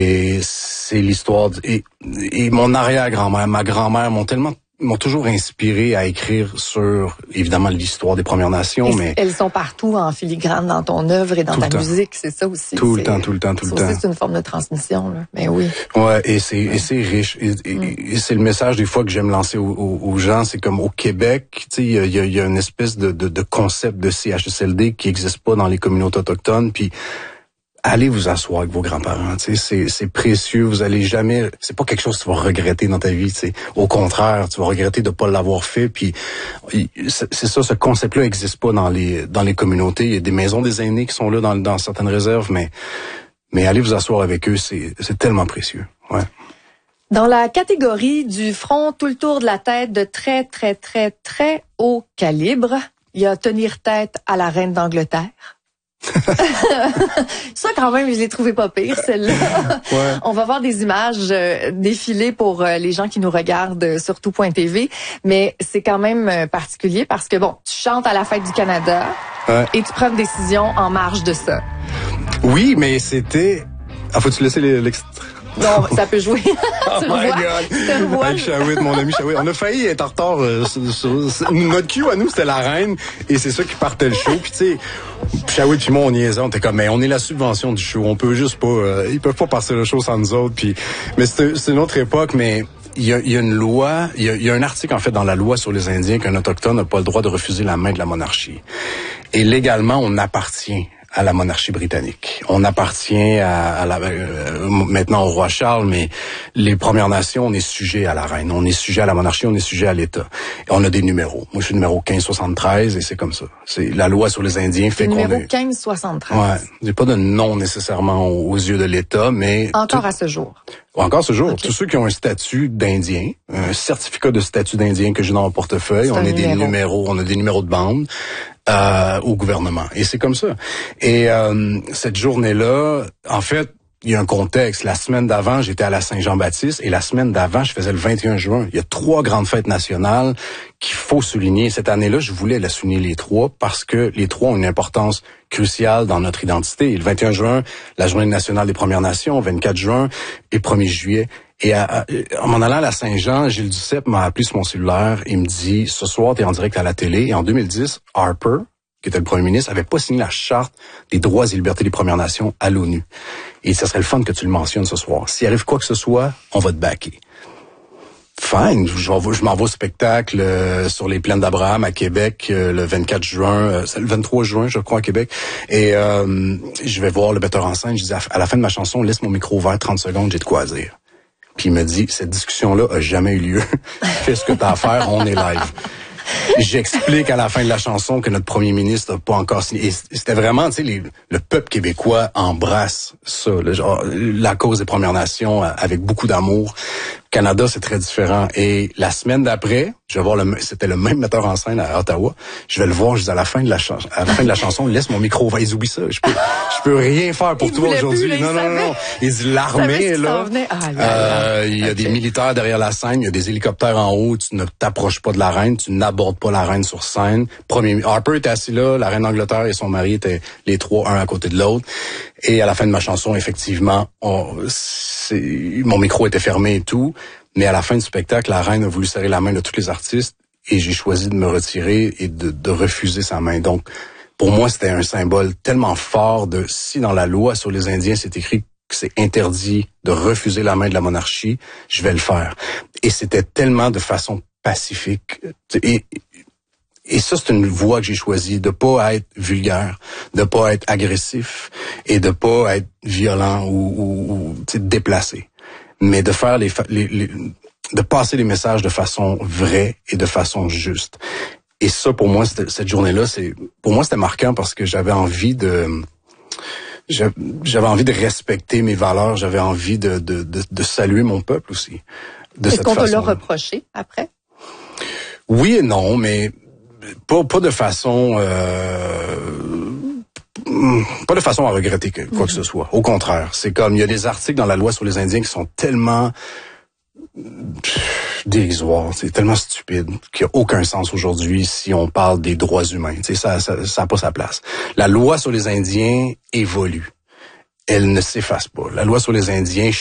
Et c'est l'histoire et mon arrière-grand-mère, ma grand-mère m'ont toujours inspiré à écrire sur, évidemment, l'histoire des Premières Nations, mais... Elles sont partout en filigrane dans ton œuvre et dans ta musique, c'est ça aussi. Tout le temps. Ça aussi, c'est une forme de transmission, là. Mais oui. Ouais, et c'est riche. Et c'est le message des fois que j'aime lancer aux gens, c'est comme au Québec, tu sais, il y a une espèce de concept de CHSLD qui existe pas dans les communautés autochtones, puis allez vous asseoir avec vos grands-parents, tu sais, c'est précieux, vous allez jamais, c'est pas quelque chose que tu vas regretter dans ta vie, tu sais. Au contraire, tu vas regretter de pas l'avoir fait, puis c'est ça, ce concept-là existe pas dans les communautés. Il y a des maisons des aînés qui sont là dans certaines réserves, mais allez vous asseoir avec eux, c'est tellement précieux, ouais. Dans la catégorie du front tout le tour de la tête de très, très, très, très haut calibre, il y a tenir tête à la reine d'Angleterre. Ça, quand même, je l'ai trouvé pas pire, celle-là. Ouais. On va voir des images défiler pour les gens qui nous regardent sur tout.tv, mais c'est quand même particulier parce que, bon, tu chantes à la fête du Canada et tu prends une décision en marge de ça. Oui, mais c'était... Ah, faut-tu laisser l'extrait? Non, ça peut jouer. Oh my God! Avec Shawit, mon ami Shawit. On a failli être en retard. Notre cue à nous, c'était la reine. Et c'est ça qui partait le show. Puis tu sais, Shawit et moi, on niaisait. On était comme, mais on est la subvention du show. On peut juste pas... ils peuvent pas passer le show sans nous autres. Puis, mais c'est une autre époque, mais... Il y a une loi, il y a un article en fait dans la loi sur les Indiens qu'un autochtone n'a pas le droit de refuser la main de la monarchie. Et légalement, on appartient à la monarchie britannique. On appartient maintenant au roi Charles, mais les Premières Nations, on est sujet à la reine, on est sujet à la monarchie, on est sujet à l'État. Et on a des numéros. Moi, je suis numéro 1573 et c'est comme ça. C'est la loi sur les Indiens fait qu'on est... Numéro 1573. Ouais. J'ai pas de nom nécessairement aux yeux de l'État, mais... Encore à ce jour. Encore ce jour. Okay. Tous ceux qui ont un statut d'Indien, un certificat de statut d'Indien que j'ai dans mon portefeuille, on a des numéros, on a des numéros de bande au gouvernement. Et c'est comme ça. Et cette journée-là, en fait, il y a un contexte. La semaine d'avant, j'étais à la Saint-Jean-Baptiste et la semaine d'avant, je faisais le 21 juin. Il y a 3 grandes fêtes nationales qu'il faut souligner. Cette année-là, je voulais la souligner les 3 parce que les 3 ont une importance cruciale dans notre identité. Le 21 juin, la Journée nationale des Premières Nations, 24 juin et 1er juillet. Et en m'en allant à la Saint-Jean, Gilles Duceppe m'a appelé sur mon cellulaire et me dit « Ce soir, t'es en direct à la télé. » Et en 2010, Harper, qui était le premier ministre, avait pas signé la charte des droits et libertés des Premières Nations à l'ONU. Et ça serait le fun que tu le mentionnes ce soir. S'il arrive quoi que ce soit, on va te backer. Fine, je m'en vais au spectacle sur les plaines d'Abraham à Québec le 24 juin, c'est le 23 juin je crois à Québec, et je vais voir le metteur en scène, je dis à la fin de ma chanson, laisse mon micro ouvert 30 secondes, j'ai de quoi dire. Puis il me dit, cette discussion-là a jamais eu lieu, fais ce que t'as à faire, on est live. J'explique à la fin de la chanson que notre premier ministre n'a pas encore signé. Et c'était vraiment, tu sais, le peuple québécois embrasse ça, la cause des Premières Nations avec beaucoup d'amour. Canada, c'est très différent. Et la semaine d'après, je vais voir c'était le même metteur en scène à Ottawa. Je vais le voir, je dis à la fin de la chanson, laisse mon micro ouvert, ils oublient ça. Je peux rien faire pour toi aujourd'hui. Non. Il dit l'armée est là. Il y a des militaires derrière la scène, il y a des hélicoptères en haut, tu ne t'approches pas de la reine, tu n'abordes pas la reine sur scène. Harper était assis là, la reine d'Angleterre et son mari étaient les 3, un à côté de l'autre. Et à la fin de ma chanson, effectivement, mon micro était fermé et tout. Mais à la fin du spectacle, la reine a voulu serrer la main de tous les artistes et j'ai choisi de me retirer et de refuser sa main. Donc, pour moi, c'était un symbole tellement fort de si dans la loi sur les Indiens, c'est écrit que c'est interdit de refuser la main de la monarchie, je vais le faire. Et c'était tellement de façon pacifique. Et ça, c'est une voie que j'ai choisie, de pas être vulgaire, de pas être agressif et de pas être violent ou déplacé. Mais de faire de passer les messages de façon vraie et de façon juste. Et ça, pour moi, cette journée-là, pour moi, c'était marquant parce que j'avais envie de respecter mes valeurs, j'avais envie de saluer mon peuple aussi. Est-ce qu'on te l'a reproché après? Oui et non, mais pas de façon pas de façon à regretter quoi que ce soit. Au contraire, c'est comme il y a des articles dans la loi sur les Indiens qui sont tellement dérisoires, c'est tellement stupide qu'il n'y a aucun sens aujourd'hui si on parle des droits humains. Tu sais, ça a pas sa place. La loi sur les Indiens évolue. elle ne s'efface pas. La loi sur les Indiens